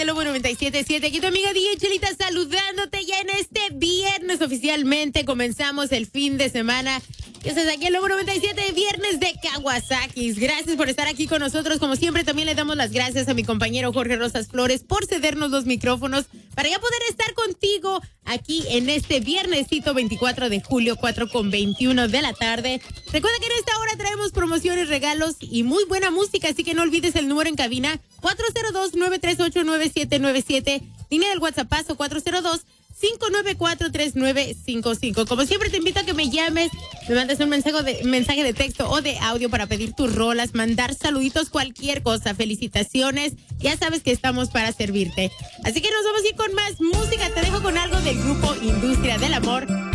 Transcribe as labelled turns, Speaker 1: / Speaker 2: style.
Speaker 1: el Lobo 97.7. Aquí tu amiga DJ Chelita saludándote ya en este viernes. Oficialmente comenzamos el fin de semana. Y estás aquí en el Lobo 97, viernes de Kawasaki. Gracias por estar aquí con nosotros. Como siempre, también le damos las gracias a mi compañero Jorge Rosas Flores por cedernos los micrófonos para ya poder estar contigo aquí en este viernesito 24 de julio, 4:21 de la tarde. Recuerda que en esta hora traemos promociones, regalos y muy buena música, así que no olvides el número en cabina 402-938-9797, línea del WhatsApp 402-594-3955. Como siempre te invito a que me llames, me mandes un mensaje de texto o de audio para pedir tus rolas, mandar saluditos, cualquier cosa, felicitaciones, ya sabes que estamos para servirte. Así que nos vamos a ir con más música, te dejo con algo del grupo Industria del Amor.